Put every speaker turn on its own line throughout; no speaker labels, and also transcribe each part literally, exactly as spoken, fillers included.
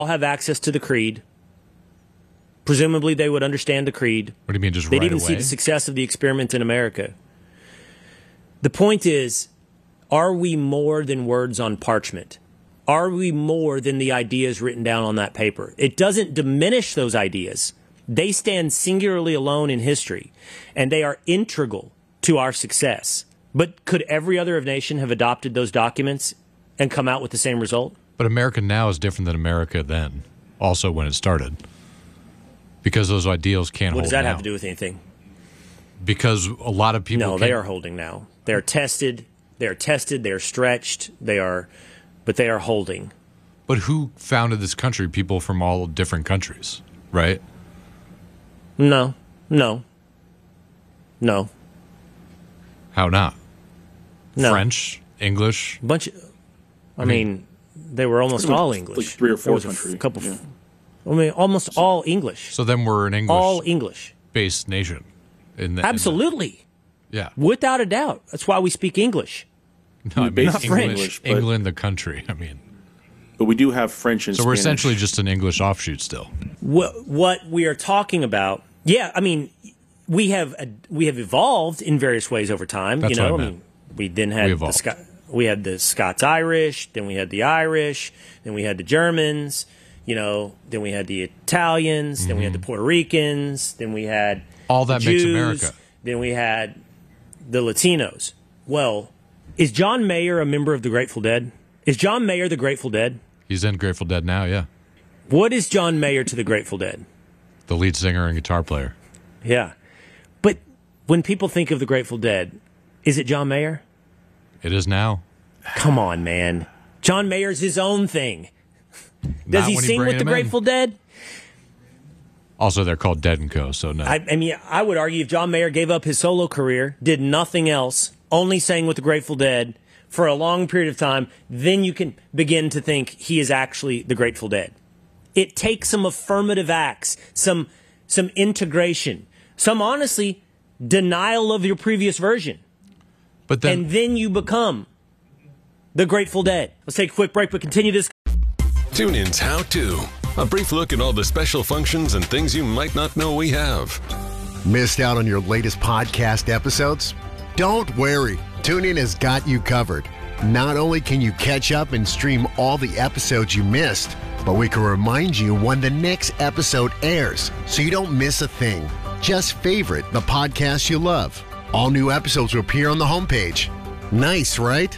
all have access to the creed. Presumably, they would understand the creed.
What do you mean, just
They'd
right
even
away?
see the success of the experiment in America. The point is, are we more than words on parchment? Are we more than the ideas written down on that paper? It doesn't diminish those ideas. They stand singularly alone in history, and they are integral to our success. But could every other nation have adopted those documents and come out with the same result?
But America now is different than America then, also when it started. Because those ideals can't hold
What does that
now.
have to do with anything?
Because a lot of people
No,
can't.
they are holding now. They are tested. They are tested. They are stretched. They are, but they are holding.
But who founded this country? People from all different countries, right?
No, no, no,
How not?
no.
French, English.
A bunch. Of, I, mean, they were almost
Pretty much
all
like
English.
three or
There
four
was a
country,
f- couple.
yeah.
f- I mean, almost all English.
So then we're an English
All English.
based nation. In the,
Absolutely,
in the, yeah.
without a doubt. That's why we speak English.
No, I mean
based
French.
English,
English, but-
England, the country. I mean,
But we do have French and
so we're
Spanish.
essentially just an English offshoot still.
What what we are talking about? Yeah, I mean, we have uh, we have evolved in various ways over time.
That's
you know,
what I
I
meant.
mean, we then had
We
the
evolved.
Scot- we had the Scots Irish, then we had the Irish, then we had the Germans. You know, then we had the Italians, then we had the Puerto Ricans, then we had
Mm-hmm. All that
the
makes
Jews,
America.
Then we had the Latinos. Well, is John Mayer a member of the Grateful Dead? Is John Mayer the Grateful Dead?
He's in Grateful Dead now, yeah.
What is John Mayer to the Grateful Dead?
The lead singer and guitar player.
Yeah. But when people think of the Grateful Dead, is it John Mayer?
It is now.
Come on, man. John Mayer's his own thing. Does
Not
he
when you
sing
bring
with the
him in.
Grateful Dead?
Also, they're called Dead and Co., so no.
I, I mean, I would argue if John Mayer gave up his solo career, did nothing else, only sang with the Grateful Dead for a long period of time, then you can begin to think he is actually the Grateful Dead. It takes some affirmative acts, some some integration, some honestly denial of your previous version.
but then,
And then you become the Grateful Dead. Let's take a quick break, but continue this.
TuneIn's How To. A brief look at all the special functions and things you might not know we have.
Missed out on your latest podcast episodes? Don't worry. TuneIn has got you covered. Not only can you catch up and stream all the episodes you missed, but we can remind you when the next episode airs so you don't miss a thing. Just favorite the podcast you love. All new episodes will appear on the homepage. Nice, right?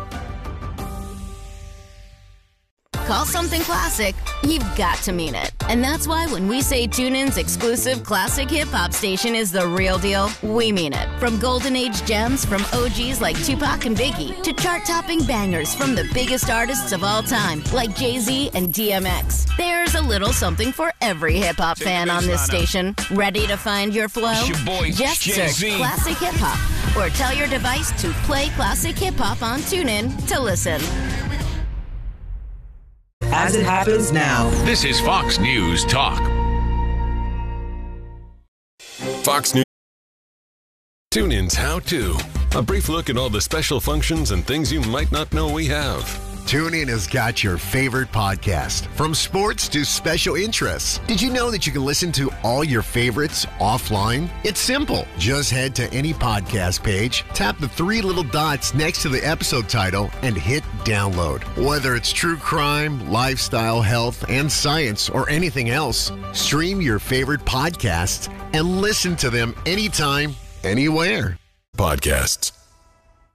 Call something classic, you've got to mean it. And that's why when we say TuneIn's exclusive classic hip-hop station is the real deal, we mean it. From golden age gems from O Gs like Tupac and Biggie to chart-topping bangers from the biggest artists of all time like Jay-Z and D M X. There's a little something for every hip-hop fan on this station. Ready to find your flow?
It's your boy,
Just
Jay-Z.
search Classic Hip Hop or tell your device to play Classic Hip Hop on TuneIn to listen.
As it happens now.
This is Fox News Talk.
Fox News. TuneIn's How To. A brief look at all the special functions and things you might not know we have.
TuneIn has got your favorite podcast, from sports to special interests. Did you know that you can listen to all your favorites offline? It's simple. Just head to any podcast page, tap the three little dots next to the episode title, and hit download. Whether it's true crime, lifestyle, health, and science, or anything else, stream your favorite podcasts and listen to them anytime, anywhere.
Podcasts.